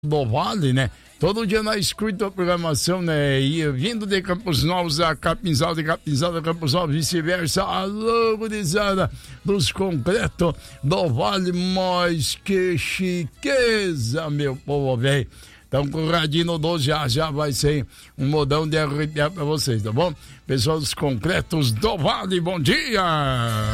do Vale, né? Todo dia nós escutamos a programação, né? E vindo de Campos Novos a Capinzal, de Capinzal a Campos Novos, vice-versa. Alô, gurizada dos concretos do Vale, mas que chiqueza, meu povo, velho. Então, com o Radinho 12 já vai ser um modão de arrepiar pra vocês, tá bom? Pessoal dos concretos do Vale, bom dia!